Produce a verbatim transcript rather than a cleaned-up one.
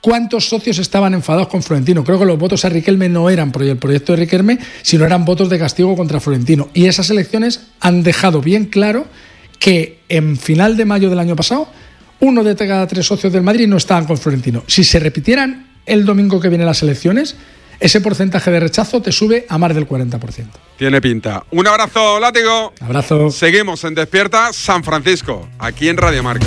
cuántos socios estaban enfadados con Florentino. Creo que los votos a Riquelme no eran por el proyecto de Riquelme, sino eran votos de castigo contra Florentino. Y esas elecciones han dejado bien claro que en final de mayo del año pasado, uno de cada tres socios del Madrid no estaban con Florentino. Si se repitieran el domingo que viene las elecciones, ese porcentaje de rechazo te sube a más del cuarenta por ciento. Tiene pinta. Un abrazo, Látigo. Abrazo. Seguimos en Despierta San Francisco, aquí en Radio Marca.